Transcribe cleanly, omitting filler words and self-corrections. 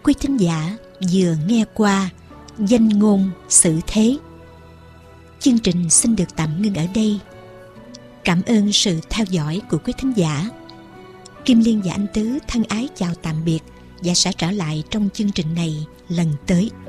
quý thính giả vừa nghe qua Danh ngôn xử thế. Chương trình xin được tạm ngưng ở đây. Cảm ơn sự theo dõi của quý thính giả. Kim Liên và anh Tứ thân ái chào tạm biệt và sẽ trở lại trong chương trình này lần tới.